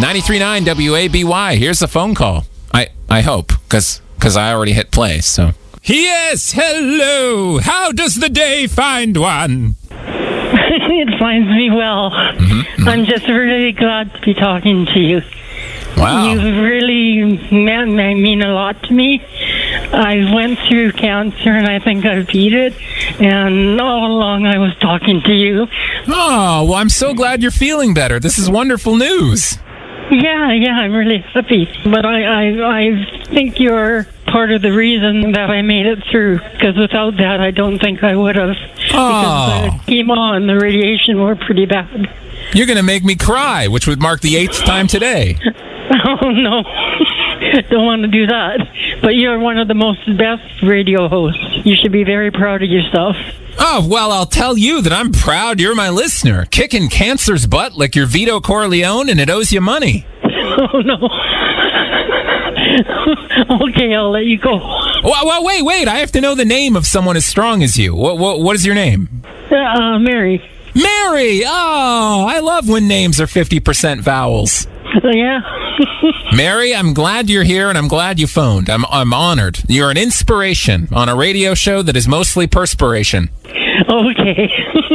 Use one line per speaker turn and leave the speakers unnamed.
93.9 WABY. Here's a phone call. I hope, because I already hit play, so. Yes, hello. How does the day find one?
It finds me well. I'm just really glad to be talking to you.
Wow.
You've really mean a lot to me. I went through cancer, and I think I beat it. And all along, I was talking to you.
Oh, well, I'm so glad you're feeling better. This is wonderful news.
Yeah, I'm really happy. But I think you're part of the reason that I made it through. Because without that, I don't think I would have.
Oh.
Because the chemo and the radiation were pretty bad.
You're going to make me cry, which would mark the 8th time today.
Oh, no. Don't want to do that. But you're one of the best radio hosts. You should be very proud of yourself.
Oh, well, I'll tell you that I'm proud you're my listener. Kicking cancer's butt like you're Vito Corleone and it owes you money.
Oh, no. Okay, I'll let you go.
Well, wait. I have to know the name of someone as strong as you. What is your name?
Mary.
Mary! Oh, I love when names are 50% vowels.
Yeah.
Mary, I'm glad you're here and I'm glad you phoned. I'm honored. You're an inspiration on a radio show that is mostly perspiration.
Okay.